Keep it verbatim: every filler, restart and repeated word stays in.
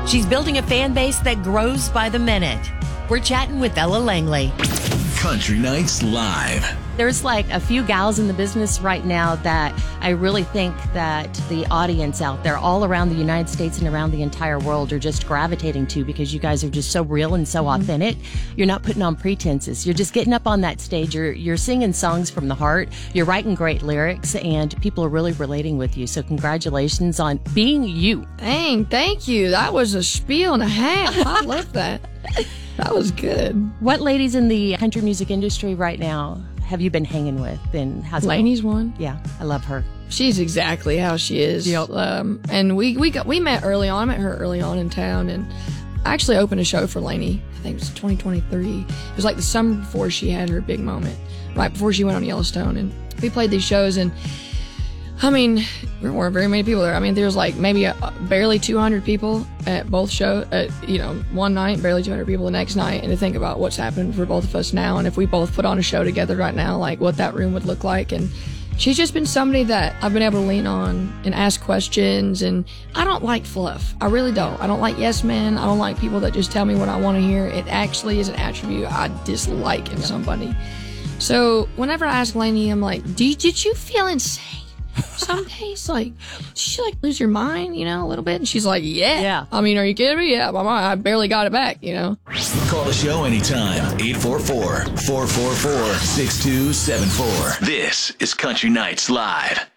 She's building a fan base that grows by the minute. We're chatting with Ella Langley. Country Nights Live. There's like a few gals in the business right now that I really think that the audience out there all around the United States and around the entire world are just gravitating to, because you guys are just so real and so mm-hmm. authentic. You're not putting on pretenses. You're just getting up on that stage. You're, you're singing songs from the heart. You're writing great lyrics, and people are really relating with you. So congratulations on being you. Dang, thank you. That was a spiel and a half. I love that. That was good. What ladies in the country music industry right now have you been hanging with? And how's Lainey's one. Yeah, I love her. She's exactly how she is. Yep. Um, and we we got we met early on. I met her early on in town, and I actually opened a show for Lainey. I think it was twenty twenty-three. It was like the summer before she had her big moment, right before she went on Yellowstone. And we played these shows, and I mean, there weren't very many people there. I mean, there was like maybe a, barely two hundred people at both shows, at, you know, one night, barely two hundred people the next night. And to think about what's happened for both of us now, and if we both put on a show together right now, like what that room would look like. And she's just been somebody that I've been able to lean on and ask questions. And I don't like fluff. I really don't. I don't like yes men. I don't like people that just tell me what I want to hear. It actually is an attribute I dislike in somebody. So whenever I ask Lainey, I'm like, did, did you feel insane some days? Like, did you like lose your mind, you know, a little bit? And she's like, yeah. Yeah. I mean, are you kidding me? Yeah, my mind, I barely got it back, you know. Call the show anytime. eight four four, four four four, six two seven four. This is Country Nights Live.